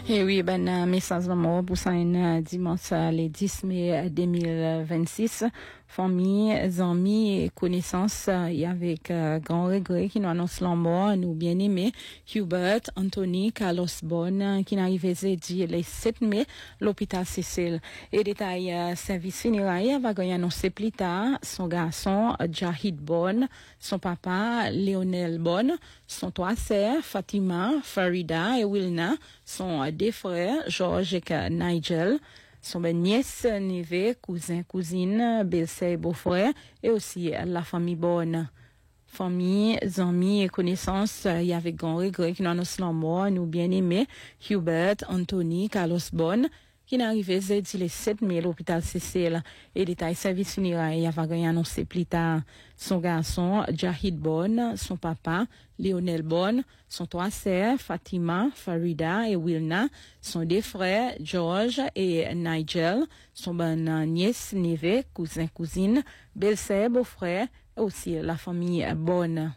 Et oui, message d'amour pour ça, dimanche, le 10 mai 2026. Famille, amis et connaissances, et avec grand regret qui nous annonce la mort, nous bien-aimés, Hubert, Anthony, Carlos Bonne, qui n'arrivait jeudi le 7 mai, l'hôpital Cécile. Et détail, service funéraire va gagner annoncé plus tard, son garçon, Jahid Bonne, son papa, Lionel Bonne, son trois sœurs, Fatima, Farida et Wilna, son deux frères, Georges et Nigel, son nièce, neveu, cousin, cousine, belle-sœur, beau-frère, et aussi la famille Bonne. Famille, amis et connaissances, il y avait grand regret qui nous annonce la mort, nous bien-aimés, Hubert, Anthony, Carlos Bonne, qui n'arrivait jeudi le 7 mai à l'hôpital Cécile. Et détail service funéraire, il va gagner annoncé plus tard. Son garçon, Jahid Bonne, son papa, Lionel Bonne, son trois sœurs, Fatima, Farida et Wilna, son deux frères, George et Nigel, son nièce, neveu, cousin, cousine, belle-sœur, beau-frère, et aussi la famille Bonne.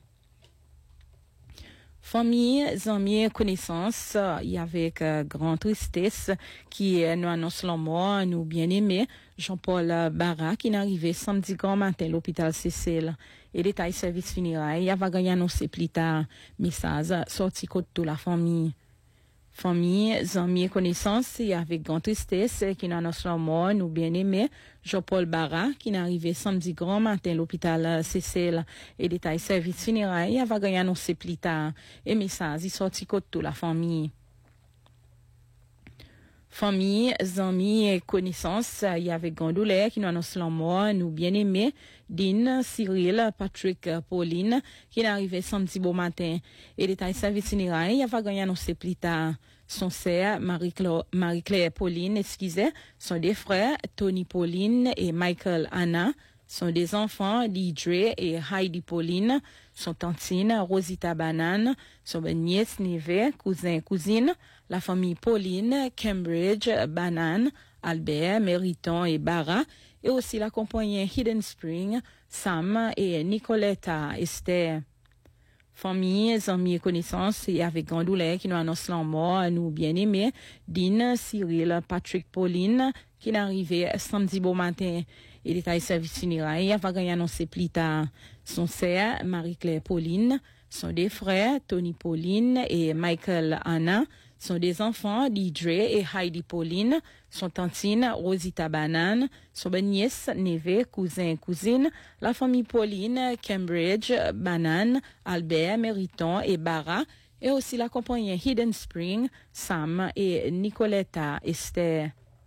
Famille, amis, connaissances, il y avait grande tristesse qui nous annonce la mort, nous bien-aimés, Jean-Paul Barra, qui est arrivé samedi grand matin à l'hôpital Cécile. Et détail service funéraire, il va gagner annoncé plus tard, message sorti côté de la famille. Famille, amis et connaissances, et avec grande tristesse, qui nous annonce la mort, nous bien-aimés, Jean-Paul Barra, qui est arrivé samedi grand matin à l'hôpital Cécile. Et détail service funéraire, il va gagner annoncé plus tard. Et message, il sorti côté de la famille. Famille, amis et connaissances, il y avait grand douleur qui nous annonce la mort, nous bien-aimés, Dean, Cyril, Patrick, Pauline, qui est arrivé samedi bon matin. Et détail service funéraire, il va gagner annoncé plus tard. Son sœur, Marie-Claire Pauline, son deux frères, Tony Pauline et Michael Anna, sont des enfants, Lidre et Heidi Pauline, son tantine, Rosita Banane, son nièce, neveu, cousin, cousine, la famille Pauline, Cambridge, Banane, Albert, Mériton et Barra, et aussi la compagnie Hidden Spring, Sam et Nicoletta Esther. Famille, amis et connaissances, et avec grand douleur qui nous annonce la mort, nous bien-aimés, Dean, Cyril, Patrick, Pauline, qui est arrivé samedi bon matin. Et détail service funéraire, va gagner annoncé plus tard. Son sœur, Marie-Claire Pauline, son deux frères, Tony Pauline et Michael Anna, sont des enfants, Lidre et Heidi Pauline, son tantine, Rosita Banane, son nièce, neveu, cousin, cousine, la famille Pauline, Cambridge, Banane, Albert, Mériton et Barra, et aussi la compagnie Hidden Spring, Sam et Nicoletta Esther.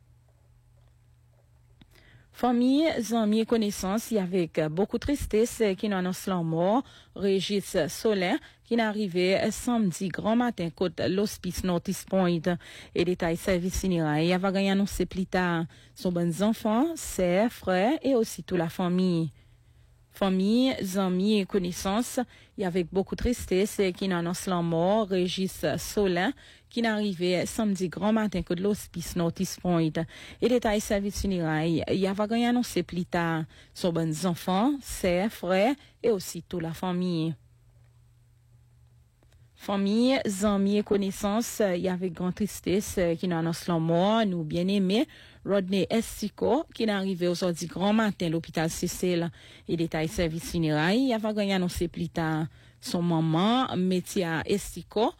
Famille, amis et connaissances, il y avait beaucoup de tristesse qui nous annonce la mort, Régis Solin, qui est arrivé samedi grand matin côté l'hospice Northeast Point. Et détail service funéraire, il va gagner annoncé plus tard. Son bons enfants, sœurs, frères et aussi toute la famille. Famille, amis et connaissances, il y avait beaucoup de tristesse qui nous annonce la mort, Régis Solin, qui est arrivé samedi grand matin que de l'hospice Northeast Point. Et détail service funéraire, il va gagner annoncé plus tard. Son bons enfants, sœurs, frères et aussi toute la famille. Famille, amis et connaissances, il y avait grande tristesse qui nous annonce la mort, nous bien-aimés, Rodney Estico, qui est arrivé aujourd'hui grand matin à l'hôpital Cécile. Et détail service funéraire, il va gagner annoncé plus tard. Son maman, Métia Estico,